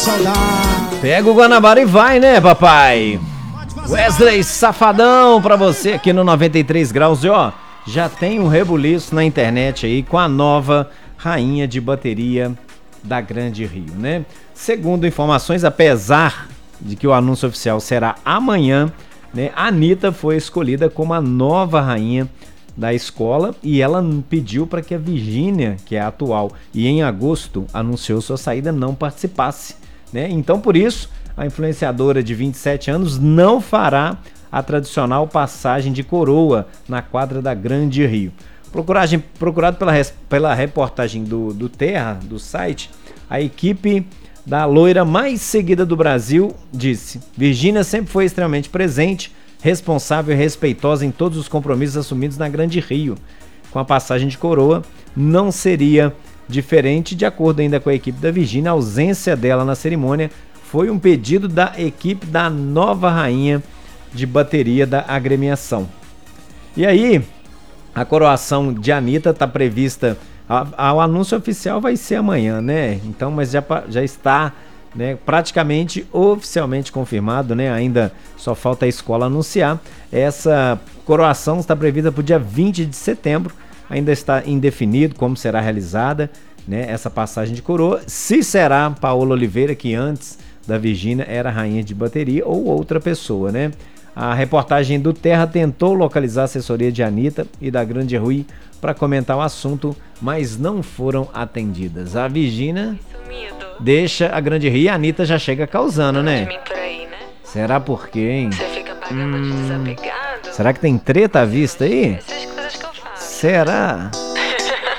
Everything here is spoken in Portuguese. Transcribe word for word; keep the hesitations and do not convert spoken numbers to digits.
Pega o Guanabara e vai, né, papai? Wesley Safadão pra você aqui no noventa e três graus. E ó, já tem um rebuliço na internet aí com a nova rainha de bateria da Grande Rio, né? Segundo informações, apesar de que o anúncio oficial será amanhã, né, a Anitta foi escolhida como a nova rainha da escola e ela pediu para que a Virgínia, que é a atual e em agosto anunciou sua saída, não participasse, né? Então, por isso, a influenciadora de vinte e sete anos não fará a tradicional passagem de coroa na quadra da Grande Rio. Procuragem, procurado pela, pela reportagem do, do Terra, do site, a equipe da loira mais seguida do Brasil disse: Virgínia sempre foi extremamente presente, responsável e respeitosa em todos os compromissos assumidos na Grande Rio. Com a passagem de coroa, não seria diferente. De acordo ainda com a equipe da Virgínia, a ausência dela na cerimônia foi um pedido da equipe da nova rainha de bateria da agremiação. E aí, a coroação de Anitta está prevista, a, a, o anúncio oficial vai ser amanhã, né? Então, mas já, já está, né, praticamente oficialmente confirmado, né? Ainda só falta a escola anunciar. Essa coroação está prevista para o dia vinte de setembro, ainda está indefinido como será realizada, né, essa passagem de coroa. Se será Paola Oliveira, que antes da Virgínia era rainha de bateria, ou outra pessoa, né? A reportagem do Terra tentou localizar a assessoria de Anitta e da Grande Rui para comentar o assunto, mas não foram atendidas. A Virgínia deixa a Grande Rio e a Anitta já chega causando, né? Será por quê, hein? Hum, será que tem treta à vista aí? Será?